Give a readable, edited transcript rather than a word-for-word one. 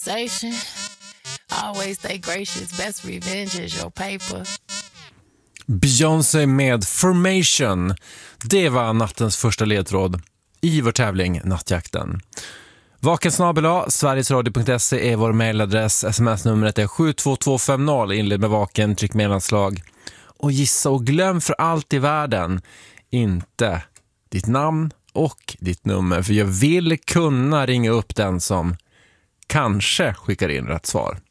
Always stay gracious. Best revenge is your paper. Beyoncé med Formation. Det var nattens första ledtråd i vår tävling Nattjakten. Vakensnabel-a, sverigesradio.se är vår mailadress. SMS-numret är 72250. Inled med vaken, tryck mellanslag. Och gissa och glöm för allt i världen inte ditt namn och ditt nummer. För jag vill kunna ringa upp den som kanske skickar in rätt svar.